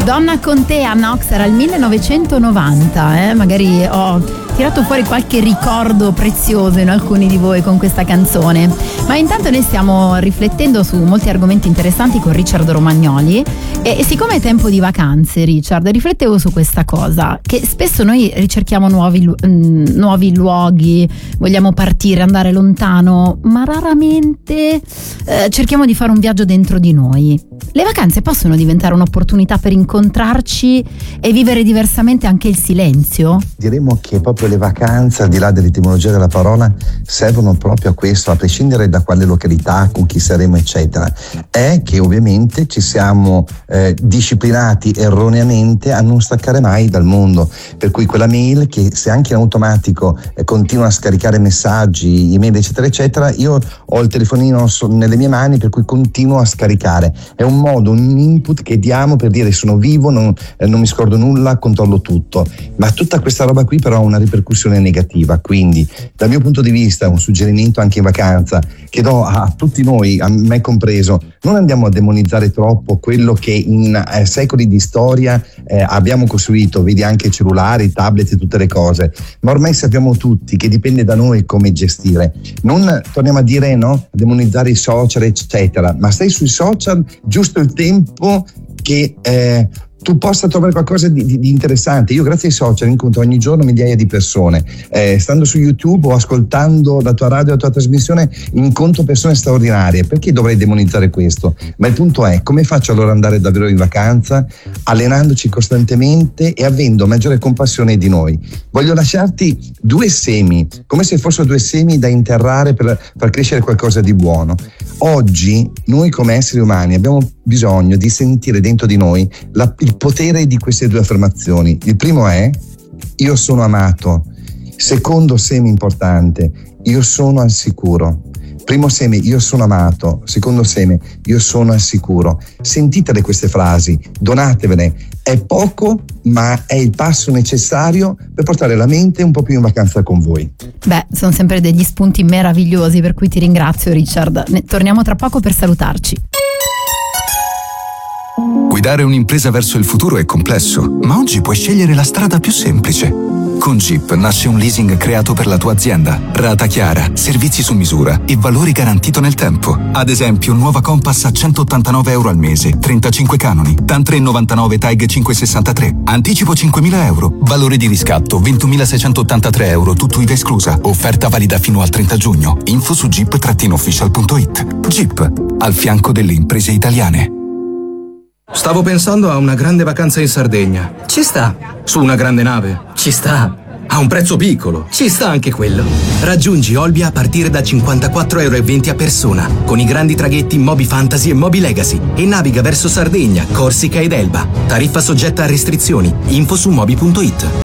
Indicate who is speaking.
Speaker 1: Donna con te, Anna Ox, era il 1990, magari ho tirato fuori qualche ricordo prezioso in alcuni di voi con questa canzone. Ma intanto noi stiamo riflettendo su molti argomenti interessanti con Richard Romagnoli e siccome è tempo di vacanze, Richard, riflettevo su questa cosa, che spesso noi ricerchiamo nuovi luoghi, vogliamo partire, andare lontano, ma raramente cerchiamo di fare un viaggio dentro di noi. Le vacanze possono diventare un'opportunità per incontrarci e vivere diversamente anche il silenzio?
Speaker 2: Diremmo che proprio le vacanze, al di là dell'etimologia della parola, servono proprio a questo, a prescindere da quale località, con chi saremo eccetera. È che ovviamente ci siamo disciplinati erroneamente a non staccare mai dal mondo, per cui quella mail che se anche in automatico continua a scaricare messaggi, email eccetera eccetera, io ho il telefonino nelle mie mani per cui continuo a scaricare. È un modo, un input che diamo per dire sono vivo, non mi scordo nulla, controllo tutto, ma tutta questa roba qui però ha una ripercussione negativa, quindi dal mio punto di vista un suggerimento anche in vacanza che do a tutti noi, a me compreso: non andiamo a demonizzare troppo quello che in secoli di storia abbiamo costruito, vedi anche i cellulari, tablet e tutte le cose, ma ormai sappiamo tutti che dipende da noi come gestire. Non torniamo a dire no, a demonizzare i social eccetera, ma stai sui social giusto il tempo che tu possa trovare qualcosa di interessante. Io grazie ai social incontro ogni giorno migliaia di persone, stando su YouTube o ascoltando la tua radio, la tua trasmissione, incontro persone straordinarie. Perché dovrei demonizzare questo? Ma il punto è: come faccio allora ad andare davvero in vacanza, allenandoci costantemente e avendo maggiore compassione di noi? Voglio lasciarti 2 semi, come se fossero 2 semi da interrare per far crescere qualcosa di buono. Oggi noi come esseri umani abbiamo bisogno di sentire dentro di noi il potere di queste 2 affermazioni. Il primo è: io sono amato. Secondo seme importante: io sono al sicuro. Primo seme: io sono amato. Secondo seme: io sono al sicuro. Sentitele queste frasi, donatevele. È poco, ma è il passo necessario per portare la mente un po' più in vacanza con voi.
Speaker 1: Beh, sono sempre degli spunti meravigliosi, per cui ti ringrazio, Richard. Torniamo tra poco per salutarci.
Speaker 3: Guidare un'impresa verso il futuro è complesso, ma oggi puoi scegliere la strada più semplice. Con Jeep nasce un leasing creato per la tua azienda. Rata chiara, servizi su misura e valori garantito nel tempo. Ad esempio, nuova Compass a €189 al mese, 35 canoni, TAN 399 TAG 563, anticipo €5.000, valore di riscatto €20.683, tutto IVA esclusa. Offerta valida fino al 30 giugno. Info su jeep-official.it. Jeep, al fianco delle imprese italiane.
Speaker 4: Stavo pensando a una grande vacanza in Sardegna.
Speaker 5: Ci sta.
Speaker 4: Su una grande nave.
Speaker 5: Ci sta.
Speaker 4: A un prezzo piccolo.
Speaker 5: Ci sta anche quello. Raggiungi Olbia a partire da €54,20 a persona, con i grandi traghetti Moby Fantasy e Moby Legacy, e naviga verso Sardegna, Corsica ed Elba. Tariffa soggetta a restrizioni. Info su moby.it.